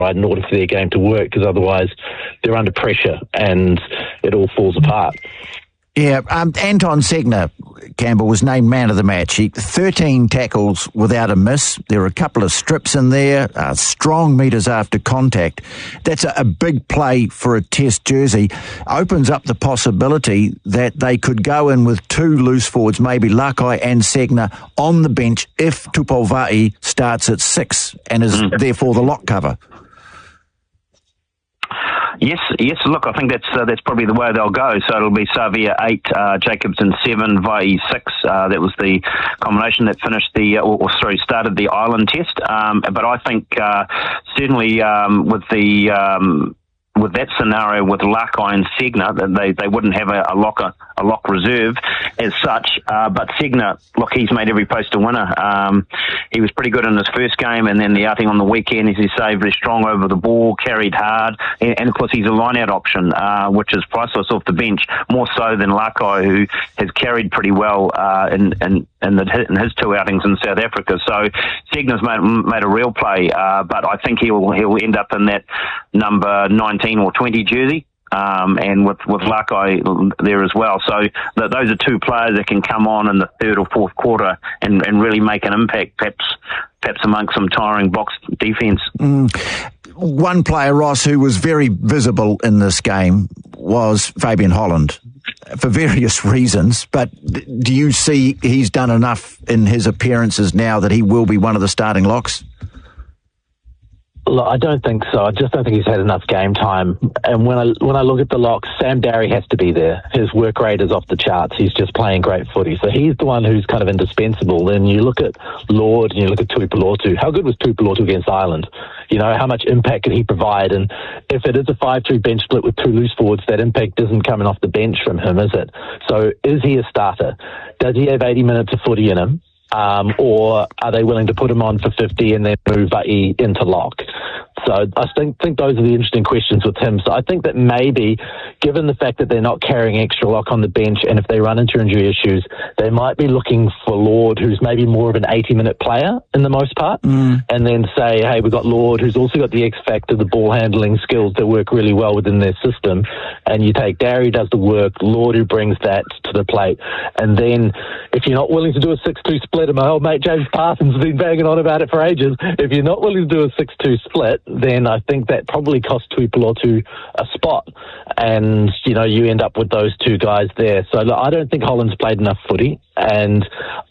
in order for their game to work, because otherwise they're under pressure and it all falls apart. Yeah, Anton Segner, Campbell, was named man of the match. 13 tackles without a miss. There were a couple of strips in there, strong metres after contact. That's a big play for a Test jersey. Opens up the possibility that they could go in with two loose forwards, maybe Lakai and Segner, on the bench if Tupouva'i starts at 6 and is therefore the lock cover. Yes. Look, I think that's probably the way they'll go. So it'll be Savia 8, Jacobson 7, Vai 6. That was the combination that finished started the Ireland Test. But I think certainly with that scenario with Lakai and Segner, they wouldn't have a lock reserve as such. But Segner, look, he's made every post a winner. He was pretty good in his first game, and then the outing on the weekend, as you say, very strong over the ball, carried hard, and of course he's a line-out option, which is priceless off the bench, more so than Lakai, who has carried pretty well in his two outings in South Africa. So Segner's made a real play, but I think he'll end up in that number 19 or 20 jersey. And with Lakai there as well. So those are two players that can come on in the third or fourth quarter and really make an impact, perhaps amongst some tiring box defence. One player, Ross, who was very visible in this game was Fabian Holland, for various reasons, but do you see he's done enough in his appearances now that he will be one of the starting locks? Look, I don't think so. I just don't think he's had enough game time. And when I look at the locks, Sam Darry has to be there. His work rate is off the charts. He's just playing great footy. So he's the one who's kind of indispensable. Then you look at Lord and you look at Tuipulotu. How good was Tuipulotu against Ireland? You know, how much impact could he provide? And if it is a 5-2 bench split with two loose forwards, that impact isn't coming off the bench from him, is it? So is he a starter? Does he have 80 minutes of footy in him? Or are they willing to put him on for 50 and then move Vai into lock? So I think those are the interesting questions with him. So I think that maybe, given the fact that they're not carrying extra lock on the bench, and if they run into injury issues, they might be looking for Lord, who's maybe more of an 80-minute player in the most part, and then say, hey, we've got Lord, who's also got the X factor, the ball handling skills that work really well within their system, and you take Darry, who does the work, Lord, who brings that to the plate, and then if you're not willing to do a 6-2 split, and my old mate James Parsons has been banging on about it for ages, if you're not willing to do a 6-2 split, then I think that probably costs Tuipulotu a spot, and you end up with those two guys there. So look, I don't think Holland's played enough footy, and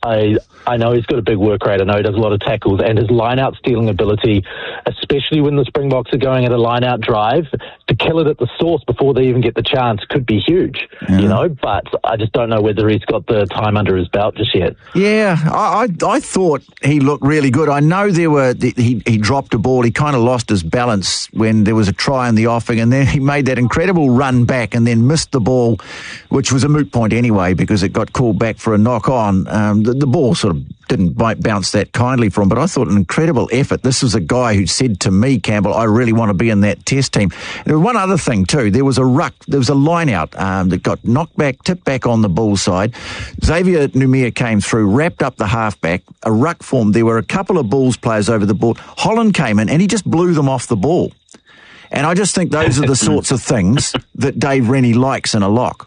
I know he's got a big work rate. I know he does a lot of tackles, and his line-out stealing ability, especially when the Springboks are going at a line-out drive, to kill it at the source before they even get the chance could be huge, but I just don't know whether he's got the time under his belt just yet. Yeah, I thought he looked really good. I know he dropped a ball. He kind of lost his balance when there was a try in the offing, and then he made that incredible run back and then missed the ball, which was a moot point anyway because it got called back for a knock-on. The ball sort of didn't bounce that kindly from him, but I thought an incredible effort. This was a guy who said to me, Campbell, I really want to be in that Test team. There was one other thing too. There was a line-out that got knocked back, tipped back on the ball side. Xavier Numia came through, wrapped up the halfback, a ruck formed. There were a couple of Bulls players over the ball. Holland came in and he just blew them off the ball. And I just think those are the sorts of things that Dave Rennie likes in a lock.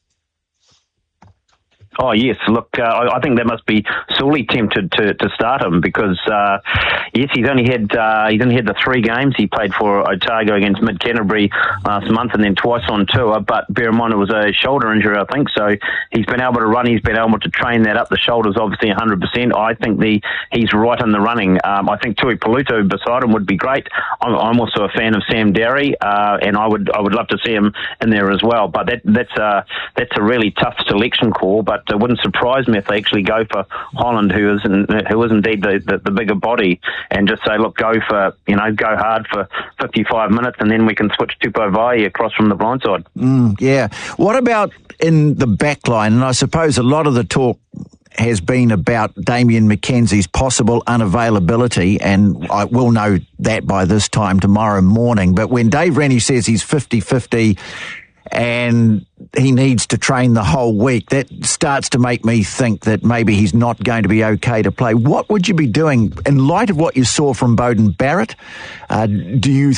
Oh yes, look, I think they must be sorely tempted to start him because yes, he's only had the 3 games he played for Otago against Mid Canterbury last month, and then twice on tour. But bear in mind it was a shoulder injury, I think. So he's been able to run. He's been able to train that up. The shoulder's obviously 100%. I think he's right in the running. I think Tuipulotu beside him would be great. I'm also a fan of Sam Darry, and I would love to see him in there as well. But that's a really tough selection call. But it wouldn't surprise me if they actually go for Holland, who is indeed the bigger body, and just say, look, go hard for 55 minutes, and then we can switch Tupouva'i across from the blind side. Yeah. What about in the back line? And I suppose a lot of the talk has been about Damian McKenzie's possible unavailability, and I will know that by this time tomorrow morning. But when Dave Rennie says he's 50-50, and he needs to train the whole week, that starts to make me think that maybe he's not going to be okay to play. What would you be doing in light of what you saw from Beauden Barrett? Do you